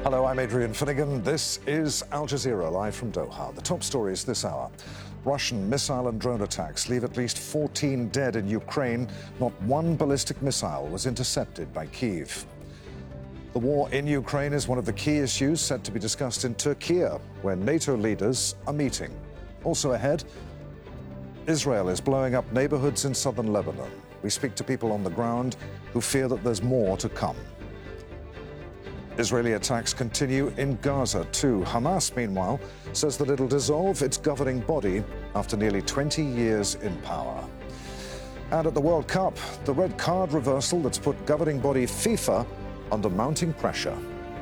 Hello, I'm Adrian Finnegan. This is Al Jazeera, live from Doha. The top stories this hour. Russian missile and drone attacks leave at least 14 dead in Ukraine. Not one ballistic missile was intercepted by Kyiv. The war in Ukraine is one of the key issues set to be discussed in Turkey, where NATO leaders are meeting. Also ahead, Israel is blowing up neighborhoods in southern Lebanon. We speak to people on the ground who fear that there's more to come. Israeli attacks continue in Gaza too. Hamas, meanwhile, says that it'll dissolve its governing body after nearly 20 years in power. And at the World Cup, the red card reversal that's put governing body FIFA under mounting pressure.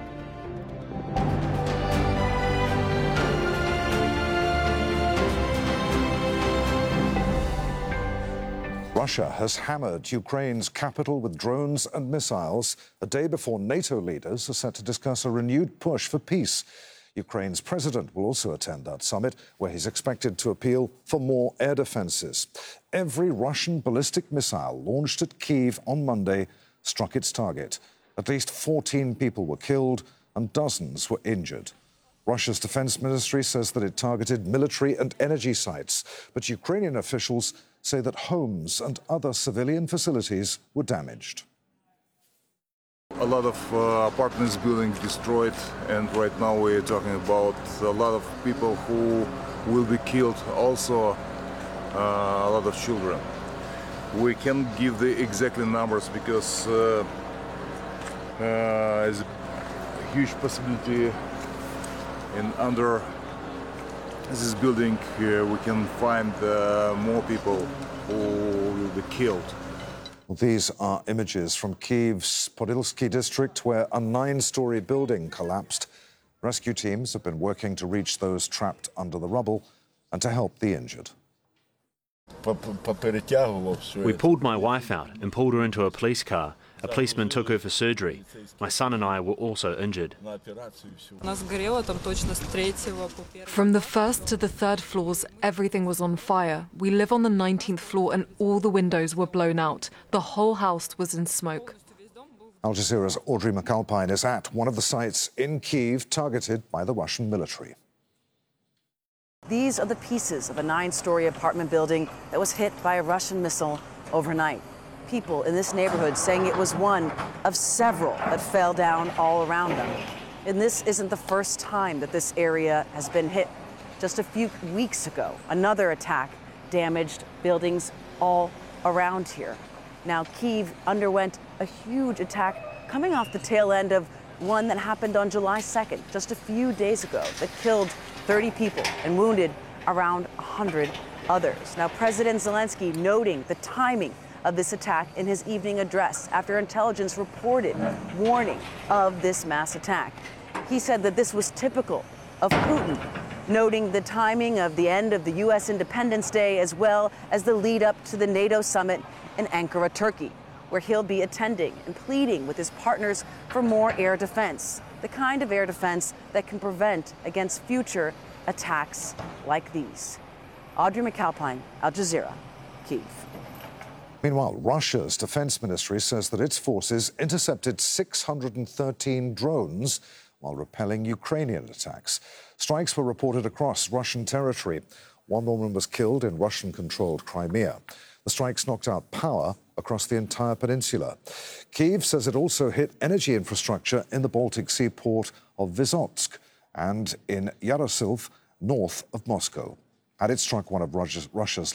Russia has hammered Ukraine's capital with drones and missiles a day before NATO leaders are set to discuss a renewed push for peace. Ukraine's president will also attend that summit, where he's expected to appeal for more air defenses. Every Russian ballistic missile launched at Kyiv on Monday struck its target. At least 14 people were killed and dozens were injured. Russia's defense ministry says that it targeted military and energy sites, but Ukrainian officials say that homes and other civilian facilities were damaged. A lot of apartments buildings destroyed, and right now we're talking about a lot of people who will be killed, also a lot of children. We can't give the exact numbers because there's a huge possibility in under this building we can find more people who will be killed. These are images from Kyiv's Podilsky district, where a 9-story building collapsed. Rescue teams have been working to reach those trapped under the rubble and to help the injured. We pulled my wife out and pulled her into a police car. A policeman took her for surgery. My son and I were also injured. From the first to the third floors, everything was on fire. We live on the 19th floor and all the windows were blown out. The whole house was in smoke. Al Jazeera's Audrey McAlpine is at one of the sites in Kyiv targeted by the Russian military. These are the pieces of a 9-story apartment building that was hit by a Russian missile overnight. People in this neighborhood saying it was one of several that fell down all around them. And this isn't the first time that this area has been hit. Just a few weeks ago, another attack damaged buildings all around here. Now, Kyiv underwent a huge attack coming off the tail end of one that happened on July 2nd, just a few days ago, that killed 30 people and wounded around 100 others. Now, President Zelensky noting the timing of this attack in his evening address after intelligence reported warning of this mass attack. He said that this was typical of Putin, noting the timing of the end of the U.S. Independence Day as well as the lead up to the NATO summit in Ankara, Turkey, where he'll be attending and pleading with his partners for more air defense, the kind of air defense that can prevent against future attacks like these. Audrey McAlpine, Al Jazeera, Kyiv. Meanwhile, Russia's defense ministry says that its forces intercepted 613 drones while repelling Ukrainian attacks. Strikes were reported across Russian territory. One woman was killed in Russian-controlled Crimea. The strikes knocked out power across the entire peninsula. Kyiv says it also hit energy infrastructure in the Baltic Sea port of Vysotsk and in Yaroslav, north of Moscow. And it struck one of Russia's